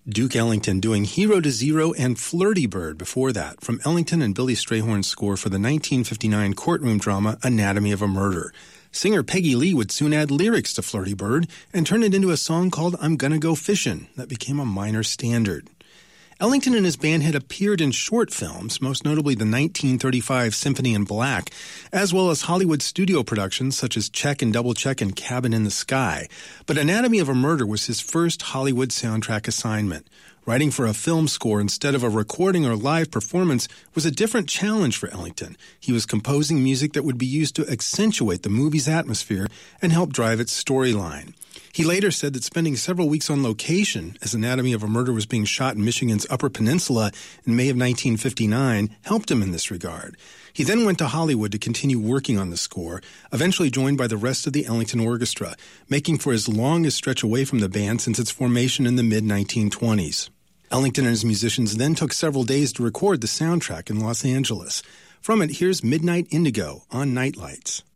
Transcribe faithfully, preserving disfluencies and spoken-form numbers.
Duke Ellington doing Hero to Zero and Flirty Bird before that from Ellington and Billy Strayhorn's score for the nineteen fifty-nine courtroom drama Anatomy of a Murder. Singer Peggy Lee would soon add lyrics to Flirty Bird and turn it into a song called I'm Gonna Go Fishin' that became a minor standard. Ellington and his band had appeared in short films, most notably the nineteen thirty-five Symphony in Black, as well as Hollywood studio productions such as Check and Double Check and Cabin in the Sky. But Anatomy of a Murder was his first Hollywood soundtrack assignment. Writing for a film score instead of a recording or live performance was a different challenge for Ellington. He was composing music that would be used to accentuate the movie's atmosphere and help drive its storyline. He later said that spending several weeks on location as Anatomy of a Murder was being shot in Michigan's Upper Peninsula in May of nineteen fifty-nine helped him in this regard. He then went to Hollywood to continue working on the score, eventually joined by the rest of the Ellington Orchestra, making for his longest stretch away from the band since its formation in the mid nineteen twenties. Ellington and his musicians then took several days to record the soundtrack in Los Angeles. From it, here's Midnight Indigo on Nightlights.